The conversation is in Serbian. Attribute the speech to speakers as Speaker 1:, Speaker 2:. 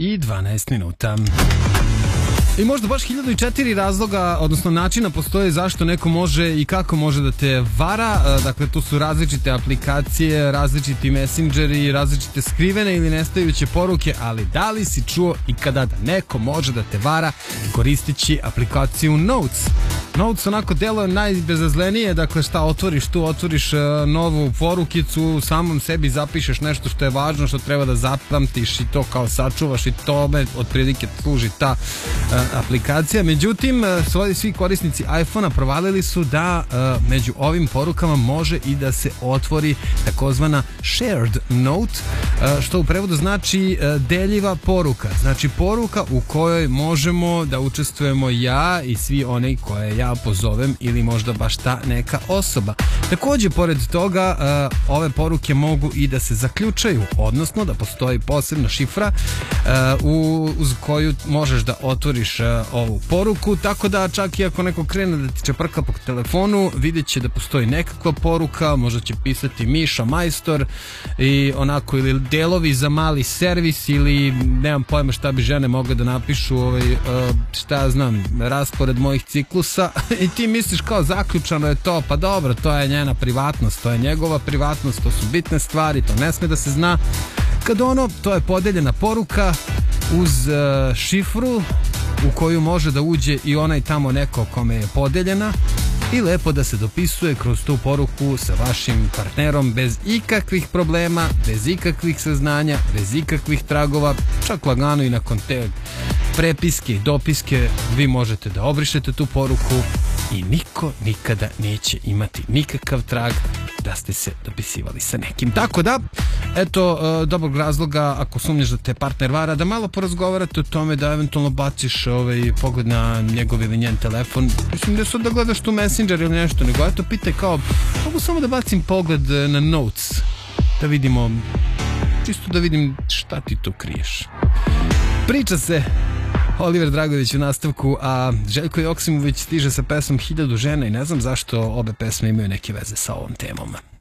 Speaker 1: i 12 minuta. I možda baš 1004 razloga, odnosno načina postoje zašto neko može i kako može da te vara. Dakle, tu su različite aplikacije, različiti messengeri, različite skrivene ili nestajuće poruke, ali da li si čuo ikada da neko može da te vara koristeći aplikaciju Notes? Notes onako deluje najbezazlenije, dakle šta otvoriš tu, otvoriš novu porukicu, samom sebi zapišeš nešto što je važno, što treba da zapamtiš i to kao sačuvaš i tome otprilike služi ta aplikacija. Međutim, svi korisnici iPhone-a provalili su da među ovim porukama može i da se otvori takozvana shared note, što u prevodu znači deljiva poruka. Znači poruka u kojoj možemo da učestvujemo ja i svi oni koje ja pozovem ili možda baš ta neka osoba. Također, pored toga, ove poruke mogu i da se zaključaju, odnosno da postoji posebna šifra uz koju možeš da otvoriš ovu poruku, tako da čak i ako neko krene da ti čeprka po telefonu, vidjet će da postoji nekakva poruka, možda će pisati Miša majstor i onako, ili delovi za mali servis, ili nemam pojma šta bi žene mogle da napišu, šta ja znam, raspored mojih ciklusa i ti misliš kao zaključano je to, pa dobro, to je njena privatnost, to je njegova privatnost, to su bitne stvari, to ne sme da se zna. Kad to je podeljena poruka uz šifru u koju može da uđe i onaj tamo neko kome je podeljena i lepo da se dopisuje kroz tu poruku sa vašim partnerom bez ikakvih problema, bez ikakvih saznanja, bez ikakvih tragova, čak lagano i nakon te prepiske i dopiske vi možete da obrišete tu poruku i niko nikada neće imati nikakav trag da ste se dopisivali sa nekim. Tako da, eto, dobrog razloga ako sumnjaš da te partner vara, da malo porazgovarate o tome, da eventualno baciš pogled na njegov ili njen telefon. Mislim da sad da gledaš tu Messenger ili nešto, nego eto pitaj kao, mogu samo da bacim pogled na Notes, da vidimo, čisto da vidim šta ti tu kriješ. Priča se Oliver Dragović u nastavku, a Željko Joksimović stiže sa pesmom 1000 žena i ne znam zašto obe pesme imaju neke veze sa ovom temom.